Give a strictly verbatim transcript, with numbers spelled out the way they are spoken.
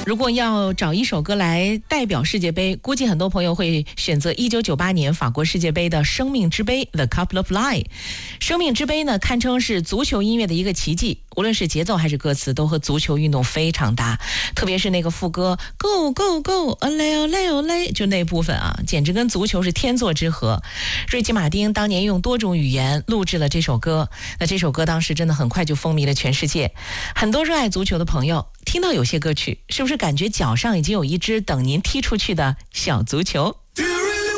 如果要找一首歌来代表世界杯，估计很多朋友会选择一九九八年法国世界杯的《生命之杯》The Cup of Life。生命之杯呢，堪称是足球音乐的一个奇迹，无论是节奏还是歌词，都和足球运动非常搭。特别是那个副歌 Go Go Go Ole Ole Ole， 就那部分啊，简直跟足球是天作之合。瑞奇马丁当年用多种语言录制了这首歌，那这首歌当时真的很快就风靡了全世界。很多热爱足球的朋友听到有些歌曲，是不是感觉脚上已经有一只等您踢出去的小足球？